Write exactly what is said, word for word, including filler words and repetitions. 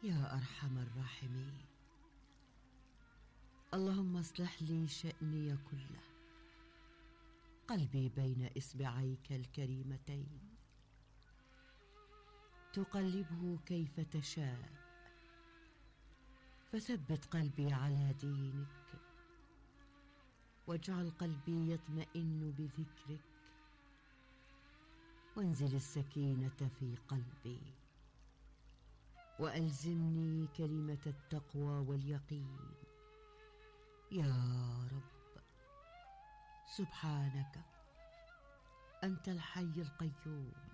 يا أرحم الراحمين. اللهم اصلح لي شأني كله، قلبي بين إصبعيك الكريمتين، تقلبه كيف تشاء، فثبت قلبي على دينك، واجعل قلبي يطمئن بذكرك، وانزل السكينة في قلبي، وألزمني كلمة التقوى واليقين. يا رب سبحانك، أنت الحي القيوم،